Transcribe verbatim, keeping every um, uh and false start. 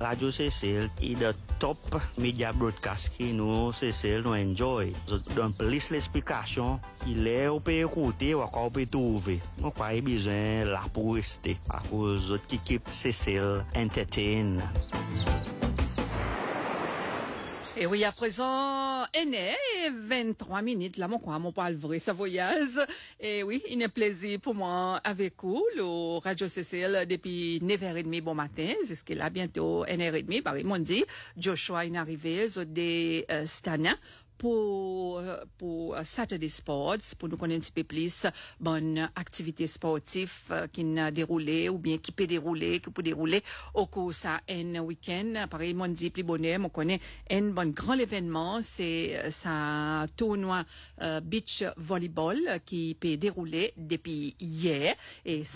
Radio Cecil is the top media broadcast qui nous Cecil nous enjoy. Donc plus l'explication qu'il est au peut écouter ou encore peut trouver. On pas besoin là pour rester à cause de l'équipe Cecil Entertain. Et oui, à présent, N est vingt-trois minutes, là, mon coin, mon parle vrai, ça voyage. Et oui, il est plaisir pour moi avec vous, le Radio C C L, depuis neuf heures trente bon matin, jusqu'à là, bientôt neuf heures trente, par exemple, dit, Joshua est arrivé, de euh, Stana, pour pour Saturday Sports, pour nous connaître un petit peu plus bonne activité sportive euh, qui n'a déroulé ou bien qui peut dérouler, qui peut dérouler au cours ça un week-end. Pareil, mon dit plus bonheur, on connaît un bon grand événement, c'est ça tournoi euh, beach volleyball qui peut dérouler depuis hier et